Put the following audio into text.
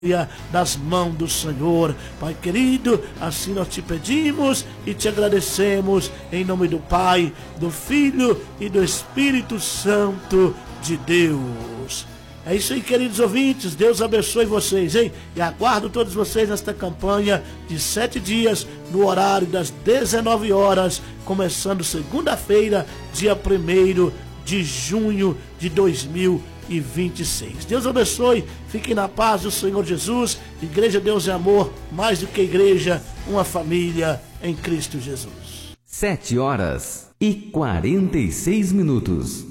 das mãos do Senhor. Pai querido, assim nós te pedimos e te agradecemos em nome do Pai, do Filho e do Espírito Santo de Deus. É isso aí, queridos ouvintes, Deus abençoe vocês, hein? E aguardo todos vocês nesta campanha de 7 dias, no horário das 19 horas, começando segunda-feira, dia 1º de junho de 2026. Deus abençoe, fiquem na paz do Senhor Jesus. Igreja Deus é Amor, mais do que igreja, uma família em Cristo Jesus. 7 horas e 46 minutos.